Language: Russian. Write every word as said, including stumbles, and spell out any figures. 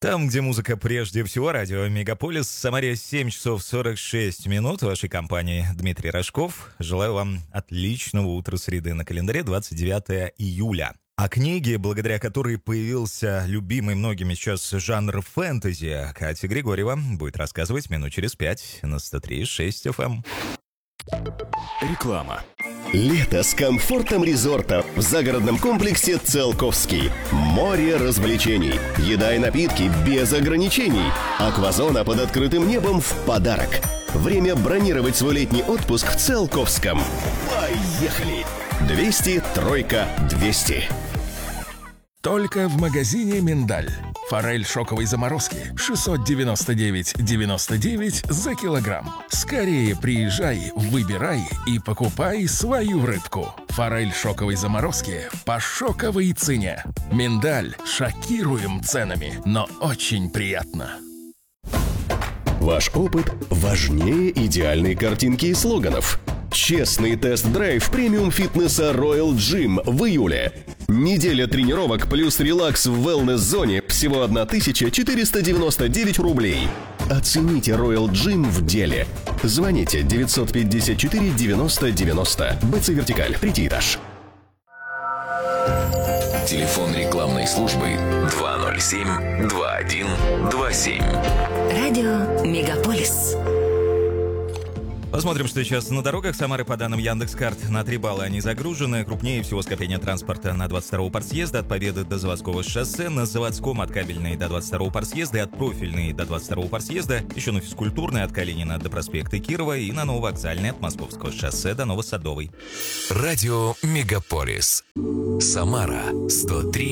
Там, где музыка прежде всего, радио «Мегаполис», Самаре семь часов сорок шесть минут. В вашей компании Дмитрий Рожков. Желаю вам отличного утра среды. На календаре двадцать девятое июля. О книге, благодаря которой появился любимый многими сейчас жанр фэнтези, Катя Григорьева будет рассказывать минут через пять на сто три и шесть эф эм. Реклама. Лето с комфортом резорта в загородном комплексе «Циолковский». Море развлечений, еда и напитки без ограничений. Аквазона под открытым небом в подарок. Время бронировать свой летний отпуск в Циолковском. Поехали! двести, тройка, двести. Только в магазине «Миндаль». Форель шоковой заморозки шестьсот девяносто девять девяносто девять за килограмм. Скорее приезжай, выбирай и покупай свою рыбку. Форель шоковой заморозки по шоковой цене. «Миндаль». Шокируем ценами, но очень приятно. Ваш опыт важнее идеальной картинки и слоганов. Честный тест-драйв премиум-фитнеса Royal Gym в июле. Неделя тренировок плюс релакс в wellness-зоне всего тысяча четыреста девяносто девять рублей. Оцените Royal Gym в деле. Звоните девятьсот пятьдесят четыре девяносто девяносто. БЦ «Вертикаль», третий этаж. Телефон рекламной службы два ноль семь два один два семь. Радио «Мегаполис». Посмотрим, что сейчас на дорогах Самары. По данным Яндекс.Карт, на три балла они загружены. Крупнее всего скопление транспорта на двадцать второго партсъезда от Победы до Заводского шоссе, на Заводском от Кабельной до двадцать второго партсъезда и от Профильной до двадцать второго партсъезда, еще на Физкультурной от Калинина до проспекта Кирова и на Нововокзальной от Московского шоссе до Новосадовой. Радио «Мегаполис». Самара сто три